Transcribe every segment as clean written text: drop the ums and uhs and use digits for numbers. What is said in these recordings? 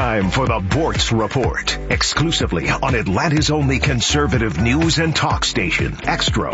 time for the Bortz Report, exclusively on Atlanta's only conservative news and talk station, Extra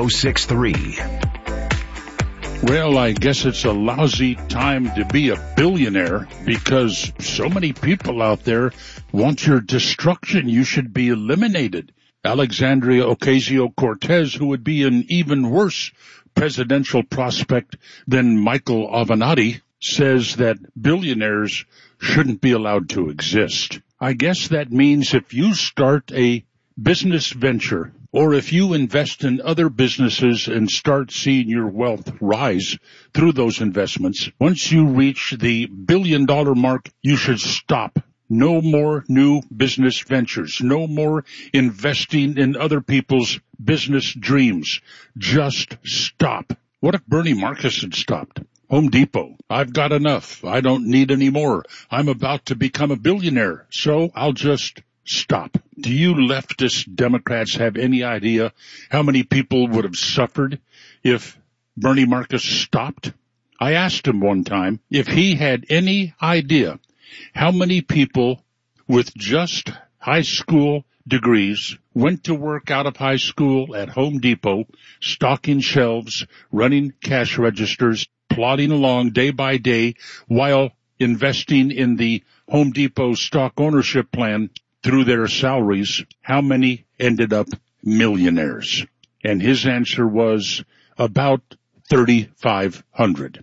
106.3. Well, I guess it's a lousy time to be a billionaire because so many people out there want your destruction. You should be eliminated. Alexandria Ocasio-Cortez, who would be an even worse presidential prospect than Michael Avenatti, says that billionaires shouldn't be allowed to exist. I guess that means if you start a business venture or if you invest in other businesses and start seeing your wealth rise through those investments, once you reach the $1 billion mark, you should stop. No more new business ventures. No more investing in other people's business dreams. Just stop. What if Bernie Marcus had stopped? Home Depot, I've got enough. I don't need any more. I'm about to become a billionaire, so I'll just stop. Do you leftist Democrats have any idea how many people would have suffered if Bernie Marcus stopped? I asked him one time if he had any idea how many people with just high school degrees went to work out of high school at Home Depot, stocking shelves, running cash registers, plodding along day by day while investing in the Home Depot stock ownership plan through their salaries. How many ended up millionaires? And his answer was about 3,500.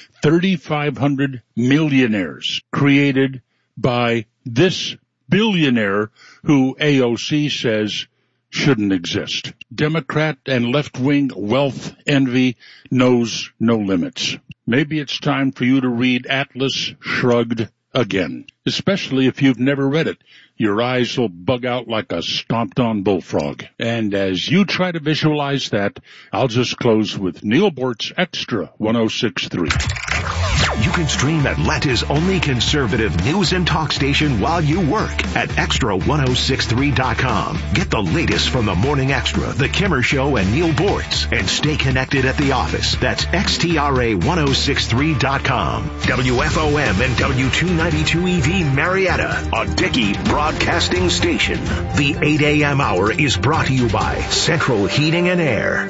3,500 millionaires created by this billionaire who AOC says shouldn't exist. Democrat and left-wing wealth envy knows no limits. Maybe it's time for you to read Atlas Shrugged again, especially if you've never read it. Your eyes will bug out like a stomped-on bullfrog. And as you try to visualize that, I'll just close with Neil Bortz Extra 106.3. You can stream Atlanta's only conservative news and talk station while you work at extra1063.com. Get the latest from the Morning Extra, The Kimmer Show, and Neil Bortz, and stay connected at the office. That's xtra1063.com. WFOM and W292EV Marietta, a Dickey Broadcasting Station. The 8 a.m. hour is brought to you by Central Heating and Air.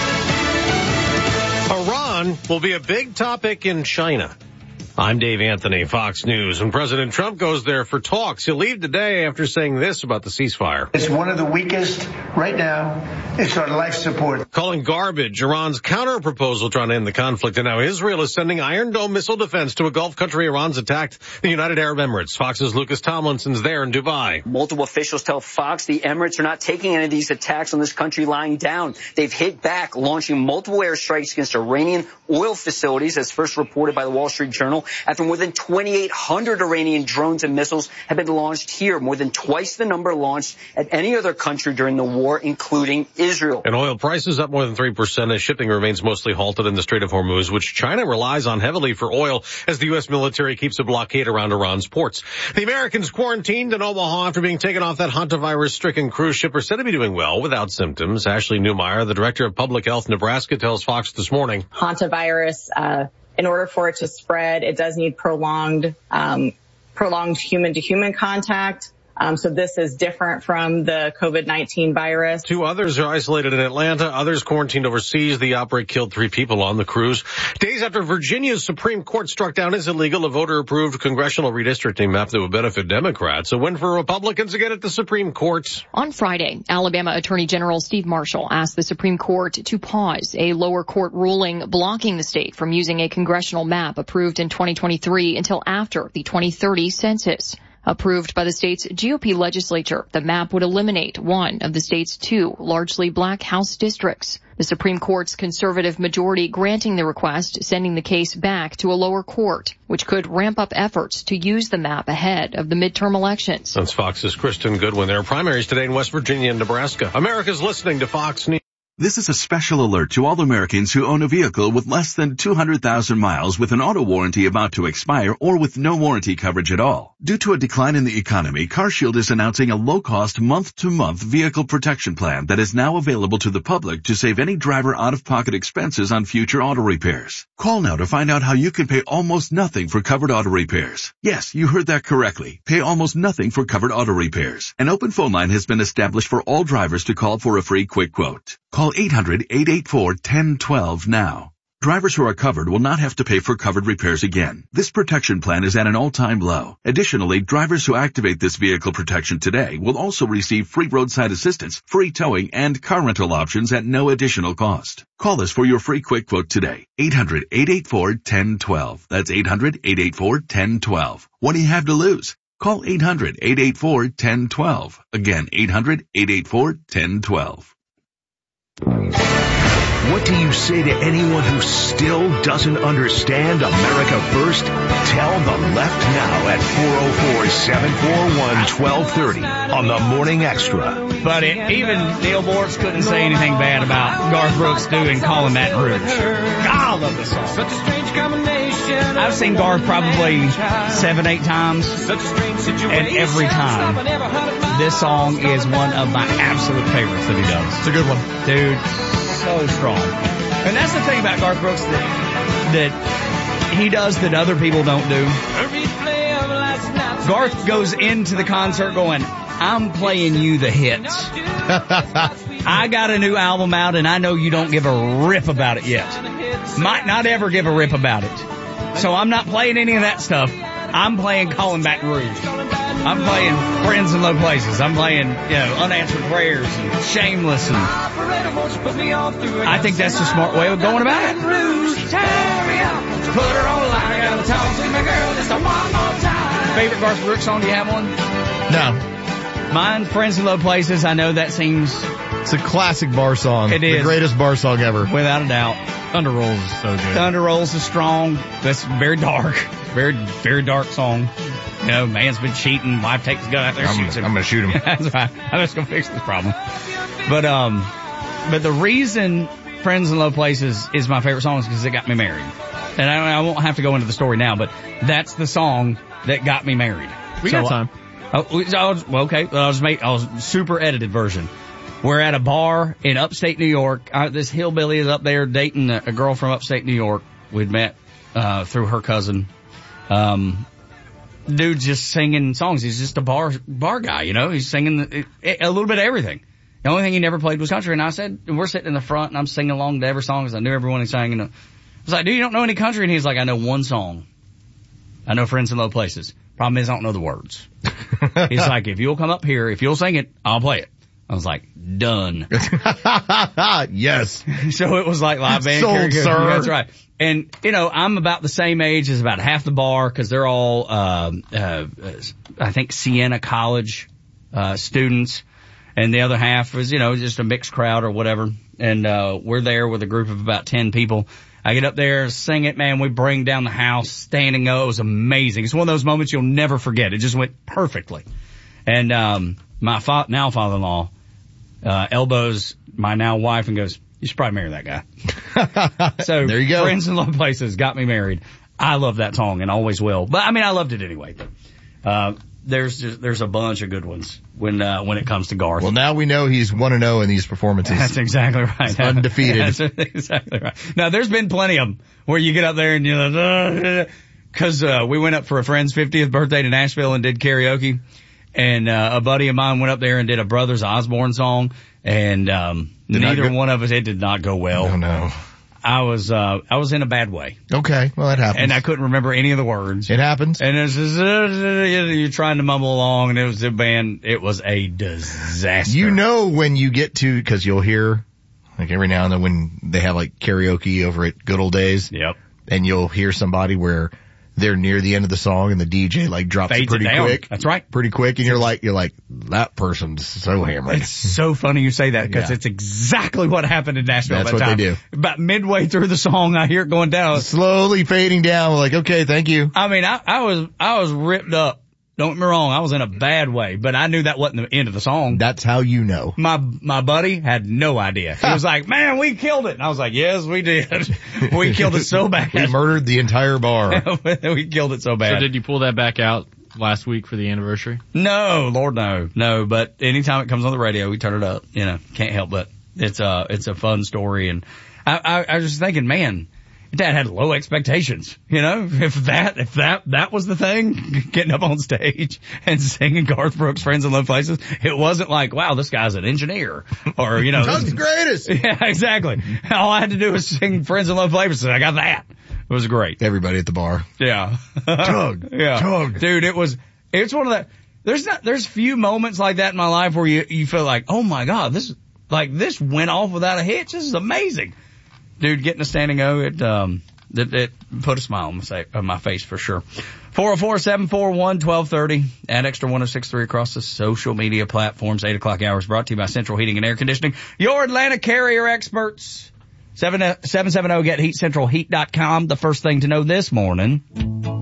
Iran will be a big topic in China. I'm Dave Anthony, Fox News. When President Trump goes there for talks, he'll leave today after saying this about the ceasefire. It's one of the weakest right now. It's on life support. Calling garbage Iran's counter-proposal trying to end the conflict. And now Israel is sending Iron Dome missile defense to a Gulf country Iran's attacked, the United Arab Emirates. Fox's Lucas Tomlinson's there in Dubai. Multiple officials tell Fox the Emirates are not taking any of these attacks on this country lying down. They've hit back, launching multiple airstrikes against Iranian oil facilities, as first reported by the Wall Street Journal, after more than 2,800 Iranian drones and missiles have been launched here, more than twice the number launched at any other country during the war, including Israel. And oil prices up more than 3% as shipping remains mostly halted in the Strait of Hormuz, which China relies on heavily for oil as the U.S. military keeps a blockade around Iran's ports. The Americans quarantined in Omaha after being taken off that hantavirus-stricken cruise ship are said to be doing well without symptoms. Ashley Newmeyer, the director of Public Health Nebraska, tells Fox this morning. Hantavirus, in order for it to spread, it does need prolonged human-to-human contact. So this is different from the COVID-19 virus. 2 others are isolated in Atlanta, others quarantined overseas. The outbreak killed 3 people on the cruise. Days after Virginia's Supreme Court struck down as illegal a voter-approved congressional redistricting map that would benefit Democrats. A win for Republicans again at the Supreme Court. On Friday, Alabama Attorney General Steve Marshall asked the Supreme Court to pause a lower court ruling blocking the state from using a congressional map approved in 2023 until after the 2030 census. Approved by the state's GOP legislature, the map would eliminate one of the state's 2 largely black House districts. The Supreme Court's conservative majority granting the request, sending the case back to a lower court, which could ramp up efforts to use the map ahead of the midterm elections. That's Fox's Kristen Goodwin. There are primaries today in West Virginia and Nebraska. America's listening to Fox News. This is a special alert to all Americans who own a vehicle with less than 200,000 miles with an auto warranty about to expire or with no warranty coverage at all. Due to a decline in the economy, CarShield is announcing a low-cost month-to-month vehicle protection plan that is now available to the public to save any driver out-of-pocket expenses on future auto repairs. Call now to find out how you can pay almost nothing for covered auto repairs. Yes, you heard that correctly. Pay almost nothing for covered auto repairs. An open phone line has been established for all drivers to call for a free quick quote. Call 800-884-1012 now. Drivers who are covered will not have to pay for covered repairs again. This protection plan is at an all-time low. Additionally, drivers who activate this vehicle protection today will also receive free roadside assistance, free towing, and car rental options at no additional cost. Call us for your free quick quote today. 800-884-1012. That's 800-884-1012. What do you have to lose? Call 800-884-1012. Again, 800-884-1012. What do you say to anyone who still doesn't understand America First? Tell the left now at 404-741-1230 on the Morning Extra. But even Neil Morris couldn't say anything bad about Garth Brooks doing Calling Baton Rouge. God, I love this song. Such a strange combination. I've seen Garth probably 7-8 times. And every time, this song is one of my absolute favorites that he does. It's a good one. Dude, so strong. And that's the thing about Garth Brooks that he does that other people don't do. Garth goes into the concert going, I'm playing you the hits. I got a new album out and I know you don't give a rip about it yet. Might not ever give a rip about it. So I'm not playing any of that stuff. I'm playing Calling Baton Rouge. I'm playing Friends in Low Places. I'm playing, Unanswered Prayers and Shameless. And I think that's the smart way of going about it. Favorite Garth Brooks song? Do you have one? No. Mine, Friends in Low Places. I know that seems... It's a classic bar song. It is. The greatest bar song ever. Without a doubt. Thunder Rolls is so good. Thunder Rolls is strong. That's very dark. Very, very dark song. Man's been cheating. Wife takes the gun out there, shoots him. I'm going to shoot him. That's right. I'm just going to fix this problem. But the reason Friends in Low Places is my favorite song is because it got me married. And I won't have to go into the story now, but that's the song that got me married. We got time. Okay. I'll super edited version. We're at a bar in upstate New York. This hillbilly is up there dating a girl from upstate New York. We'd met through her cousin. Dude's just singing songs. He's just a bar guy, He's singing a little bit of everything. The only thing he never played was country. And I said, we're sitting in the front, and I'm singing along to every song because I knew everyone he sang. And I was like, dude, you don't know any country? And he's like, I know one song. I know Friends in Low Places. Problem is, I don't know the words. He's like, if you'll come up here, if you'll sing it, I'll play it. I was like, done. Yes. So it was like live band. Sold, sir. That's right. And, I'm about the same age as about half the bar because they're all, I think Siena College, students. And the other half is, just a mixed crowd or whatever. And, we're there with a group of about 10 people. I get up there, sing it, man. We bring down the house, standing up. It was amazing. It's one of those moments you'll never forget. It just went perfectly. And, my now father-in-law, elbows my now wife and goes, you should probably marry that guy. So there you go. Friends in Low Places got me married. I love that song and always will. But I loved it anyway. There's a bunch of good ones when it comes to Garth. Well, now we know he's 1-0 in these performances. That's exactly right. He's undefeated. That's exactly right. Now there's been plenty of them where you get up there and you're like, cause, we went up for a friend's 50th birthday to Nashville and did karaoke. And, a buddy of mine went up there and did a Brothers Osborne song. And, neither one of us, it did not go well. Oh no. I was in a bad way. Okay. Well, that happens. And I couldn't remember any of the words. It happens. And it's just, you're trying to mumble along and it was a disaster. When you get to, cause you'll hear, like every now and then when they have like karaoke over at Good Old Days. Yep. And you'll hear somebody where they're near the end of the song and the DJ like drops it pretty quick. That's right. Pretty quick. And you're like, that person's so hammered. It's so funny you say that because it's exactly what happened in Nashville. That's what they do. About midway through the song, I hear it going down. Slowly fading down. We're like, okay, thank you. I was ripped up. Don't get me wrong, I was in a bad way, but I knew that wasn't the end of the song. That's how you know. My buddy had no idea. He was like, man, we killed it. And I was like, yes, we did. We killed it so bad. We murdered the entire bar. We killed it so bad. So did you pull that back out last week for the anniversary? No, Lord, no. No, but anytime it comes on the radio, we turn it up. You know, can't help but. It's a fun story. And I was just thinking, man, Dad had low expectations. You know, if that was the thing, getting up on stage and singing Garth Brooks' Friends in Low Places, it wasn't like, wow, this guy's an engineer or, you know. Tug's the greatest. Yeah, exactly. All I had to do was sing Friends in Low Places. I got that. It was great. Everybody at the bar. Yeah. Tug. Yeah. Tug. Dude, it's one of the, there's few moments like that in my life where you feel like, oh my God, this went off without a hitch. This is amazing. Dude, getting a standing O, it put a smile on my face for sure. 404-741-1230 and extra 106.3 across the social media platforms. 8 o'clock hours brought to you by Central Heating and Air Conditioning, your Atlanta Carrier experts. 770 get heat, centralheat.com. The first thing to know this morning.